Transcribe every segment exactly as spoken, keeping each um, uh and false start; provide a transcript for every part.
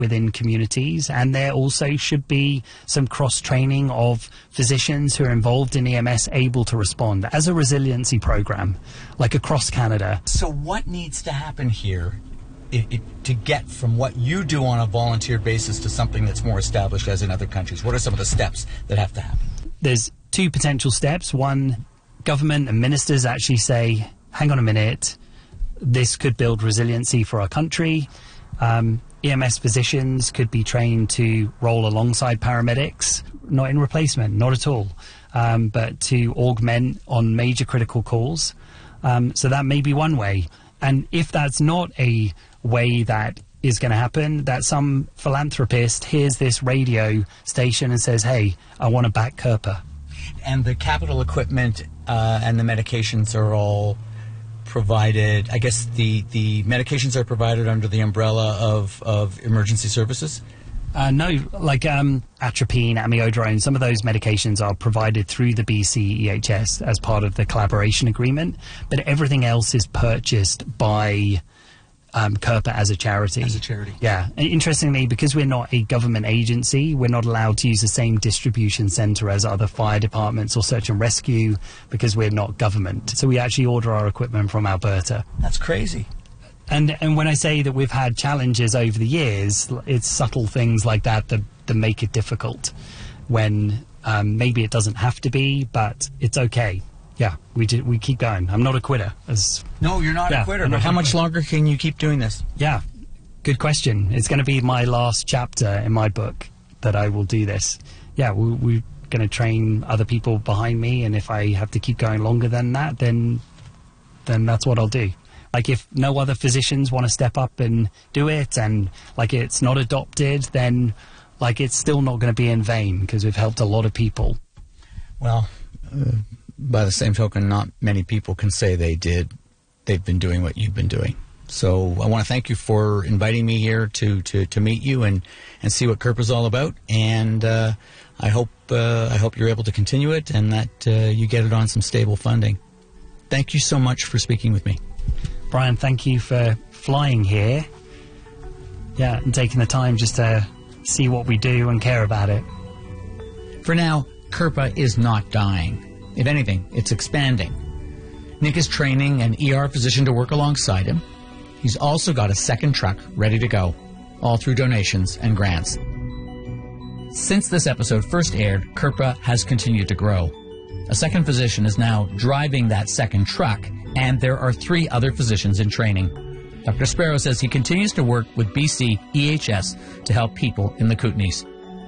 within communities, and there also should be some cross-training of physicians who are involved in E M S able to respond as a resiliency program, like across Canada. So what needs to happen here it, it, to get from what you do on a volunteer basis to something that's more established as in other countries? What are some of the steps that have to happen? There's two potential steps. One, government and ministers actually say, hang on a minute, this could build resiliency for our country. Um, E M S physicians could be trained to roll alongside paramedics, not in replacement, not at all, um, but to augment on major critical calls. Um, so that may be one way. And if that's not a way that is going to happen, that some philanthropist hears this radio station and says, hey, I want to back Kirpa. And the capital equipment uh, and the medications are all provided, I guess the, the medications are provided under the umbrella of, of emergency services? Uh, no, like um, atropine, amiodarone, some of those medications are provided through the B C E H S as part of the collaboration agreement, but everything else is purchased by um, Kirpa as a charity. As a charity. Yeah. And interestingly, because we're not a government agency, we're not allowed to use the same distribution centre as other fire departments or search and rescue because we're not government. So we actually order our equipment from Alberta. That's crazy. And and when I say that we've had challenges over the years, it's subtle things like that that, that make it difficult when um, maybe it doesn't have to be, but it's okay. Yeah, we do, we keep going. I'm not a quitter. As, no, you're not yeah, a quitter, but how much longer can you keep doing this? Yeah, good question. It's going to be my last chapter in my book that I will do this. Yeah, we, we're going to train other people behind me, and if I have to keep going longer than that, then then that's what I'll do. Like, if no other physicians want to step up and do it, and, like, it's not adopted, then, like, it's still not going to be in vain, because we've helped a lot of people. Well, uh, by the same token, not many people can say they did. They've been doing what you've been doing. So I want to thank you for inviting me here to, to, to meet you and, and see what Kirpa's all about. And uh, I hope uh, I hope you're able to continue it and that uh, you get it on some stable funding. Thank you so much for speaking with me. Brian, thank you for flying here. Yeah, and taking the time just to see what we do and care about it. For now, Kirpa is not dying. If anything, it's expanding. Nick is training an E R physician to work alongside him. He's also got a second truck ready to go, all through donations and grants. Since this episode first aired, Kirpa has continued to grow. A second physician is now driving that second truck, and there are three other physicians in training. Doctor Sparrow says he continues to work with B C E H S to help people in the Kootenays.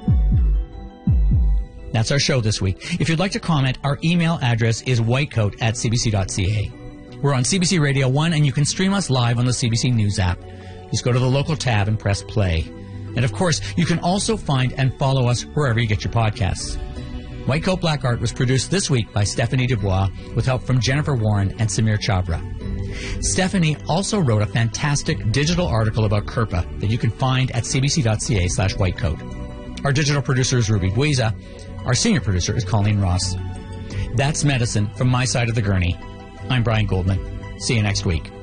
That's our show this week. If you'd like to comment, our email address is whitecoat at c b c dot c a. We're on C B C Radio one, and you can stream us live on the C B C News app. Just go to the local tab and press play. And of course, you can also find and follow us wherever you get your podcasts. White Coat Black Art was produced this week by Stephanie Dubois with help from Jennifer Warren and Samir Chabra. Stephanie also wrote a fantastic digital article about Kirpa that you can find at c b c dot c a slash whitecoat. Our digital producer is Ruby Buiza. Our senior producer is Colleen Ross. That's medicine from my side of the gurney. I'm Brian Goldman. See you next week.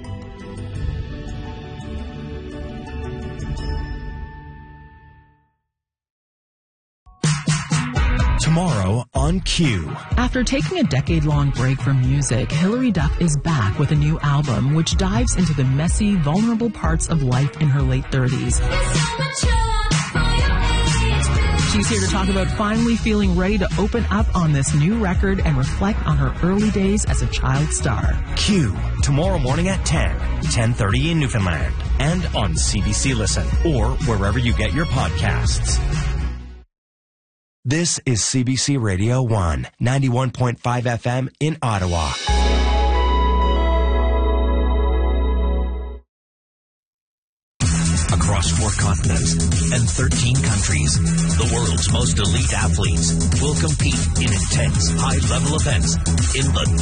Tomorrow on Q. After taking a decade-long break from music, Hilary Duff is back with a new album which dives into the messy, vulnerable parts of life in her late thirties. She's here to talk about finally feeling ready to open up on this new record and reflect on her early days as a child star. Q, tomorrow morning at ten, ten thirty in Newfoundland, and on C B C Listen, or wherever you get your podcasts. This is C B C Radio one, ninety-one point five F M in Ottawa. Across four continents and thirteen countries, the world's most elite athletes will compete in intense, high-level events in the